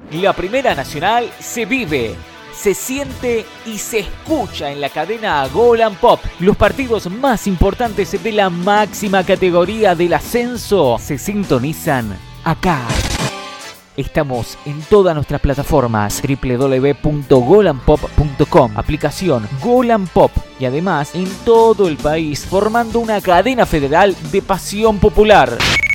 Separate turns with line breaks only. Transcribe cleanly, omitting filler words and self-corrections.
La Primera Nacional se vive, se siente y se escucha en la cadena Gol Pop. Los partidos más importantes de la máxima categoría del ascenso se sintonizan acá. Estamos en todas nuestras plataformas, www.golanpop.com, aplicación Golan Pop y además en todo el país, formando una cadena federal de pasión popular.